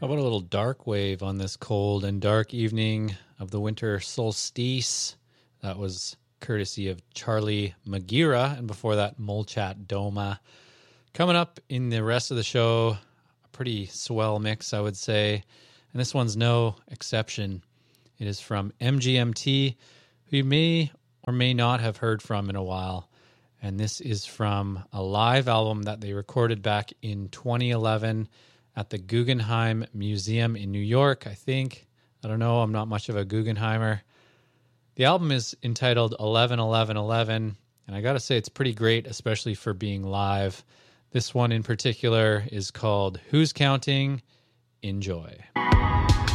How about a little dark wave on this cold and dark evening of the winter solstice? That was courtesy of Charlie Magira, and before that, Molchat Doma. Coming up in the rest of the show, a pretty swell mix, I would say, and this one's no exception. It is from MGMT, who you may or may not have heard from in a while, and this is from a live album that they recorded back in 2011 at the Guggenheim Museum in New York, I think. I don't know. I'm not much of a Guggenheimer. The album is entitled 11-11-11, and I got to say it's pretty great, especially for being live. This one in particular is called Who's Counting? Enjoy.